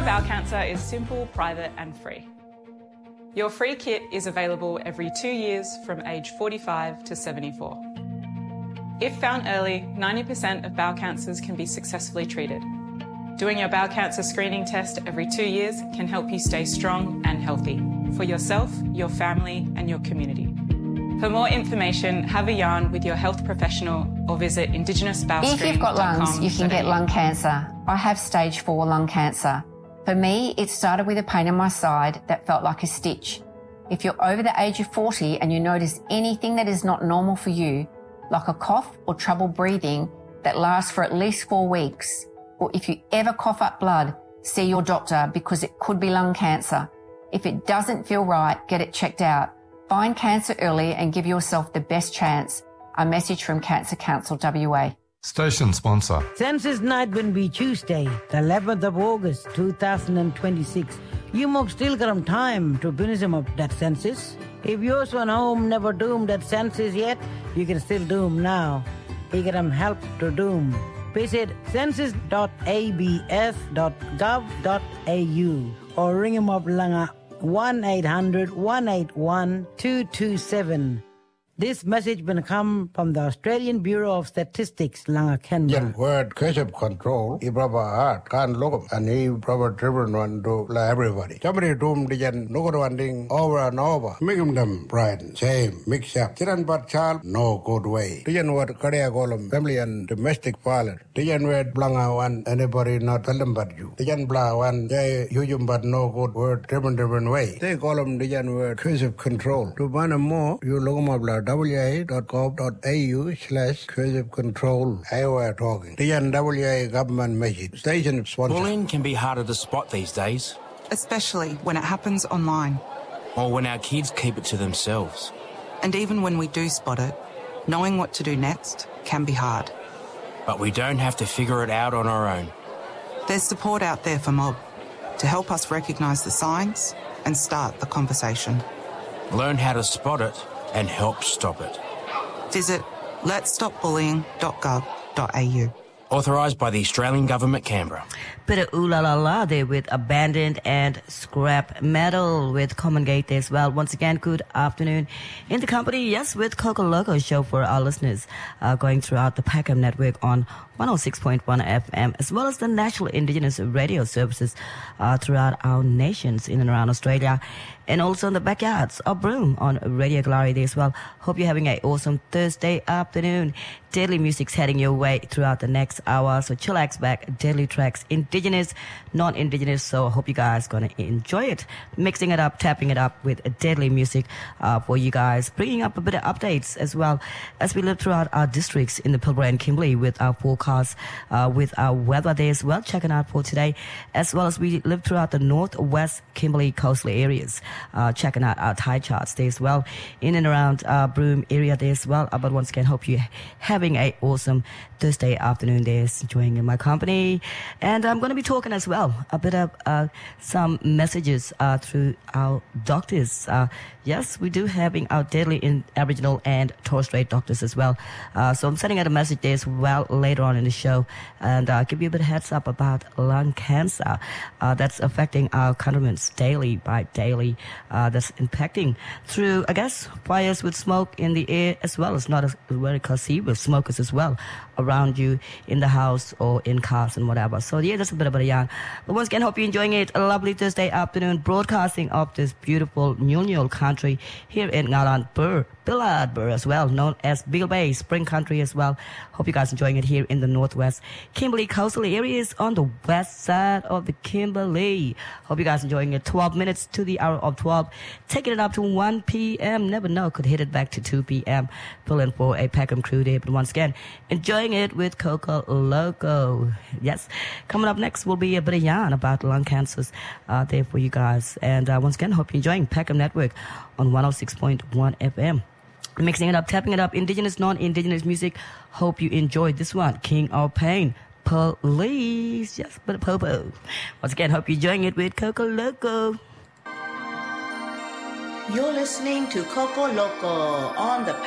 bowel cancer is simple, private and free. Your free kit is available every 2 years from age 45 to 74. If found early, 90% of bowel cancers can be successfully treated. Doing your bowel cancer screening test every 2 years can help you stay strong and healthy for yourself, your family and your community. For more information, have a yarn with your health professional or visit indigenousbowelscreening.com. If you've got lungs, you can get lung cancer. I have stage 4 lung cancer. For me, it started with a pain in my side that felt like a stitch. If you're over the age of 40 and you notice anything that is not normal for you, like a cough or trouble breathing that lasts for at least 4 weeks, or if you ever cough up blood, see your doctor because it could be lung cancer. If it doesn't feel right, get it checked out. Find cancer early and give yourself the best chance. A message from Cancer Council WA. Station sponsor. Census night will be Tuesday, the 11th of August, 2026. You must still got time to finish up that census. If yours one home never doomed that census yet, you can still doom now. You get help to doom. Visit census.abs.gov.au or ring him up langa 1-800-181-227. This message will come from the Australian Bureau of Statistics, Langa Canberra. Word question control, Ibrava art, can look and Ibrava driven one to everybody. Somebody doom the gen, no one ding over and over. Make them pride, shame, mix up. Tiran but child, no good way. The gen word career column, family and domestic violence. The gen word blanga one, anybody not tell them but you. The gen blah one, they huge but no good word driven way. They call them the gen word cursive control. To find more, you look them up wa.gov.au/cursive control. We're talking. The WA government message. Station sponsor. Bullying can be harder to spot these days. Especially when it happens online. Or when our kids keep it to themselves. And even when we do spot it, knowing what to do next can be hard. But we don't have to figure it out on our own. There's support out there for Mob to help us recognise the signs and start the conversation. Learn how to spot it and help stop it. Visit letsstopbullying.gov.au. Authorised by the Australian Government, Canberra. Bit of ooh la la la there with Abandoned and Scrap Metal with Common Gate as well. Once again, good afternoon. In the company, yes, with Coco Loco show for our listeners going throughout the Peckham network on 106.1 FM, as well as the National Indigenous Radio Services throughout our nations in and around Australia, and also in the backyards of Broome on Radio Galari there as well. Hope you're having an awesome Thursday afternoon. Deadly music's heading your way throughout the next hour, so chillax back, deadly tracks, Indigenous, non-Indigenous, so I hope you guys gonna enjoy it. Mixing it up, tapping it up with deadly music for you guys, bringing up a bit of updates as well as we live throughout our districts in the Pilbara and Kimberley with our forecast, with our weather there as well, checking out for today, as well as we live throughout the northwest Kimberley coastal areas, checking out our tide charts there as well, in and around Broome area there as well. But once again, hope you having a awesome Thursday afternoon there, enjoying in my company. And I'm going to be talking as well a bit of some messages through our doctors. Yes, we do having our deadly in Aboriginal and Torres Strait doctors as well. So I'm sending out a message there as well later on in the show, and give you a bit of heads up about lung cancer that's affecting our countrymen daily by daily. That's impacting through, I guess, fires with smoke in the air, as well as not as very conceived with smokers as well around you in the house or in cars and whatever. So yeah, that's a bit of a yarn. But once again, hope you're enjoying it. A lovely Thursday afternoon broadcasting of this beautiful Nyul country here in Ngalan Burr, Billard Burr as well, known as Bill Bay, Spring Country as well. Hope you guys enjoying it here in the northwest Kimberley coastal areas on the west side of the Kimberley. Hope you guys enjoying it. 12 minutes to the hour of 12, taking it up to 1 p.m. Never know, could hit it back to 2 p.m. Pulling for a Peckham crew day. But once again, enjoying it with Coco Loco. Yes, coming up next will be a bit of yarn about lung cancers there for you guys. And once again, hope you're enjoying Peckham Network on 106.1 FM. Mixing it up, tapping it up, Indigenous, non-Indigenous music. Hope you enjoyed this one. King of Pain, Police. Yes, but a popo. Once again, hope you're enjoying it with Coco Loco. You're listening to Coco Loco on the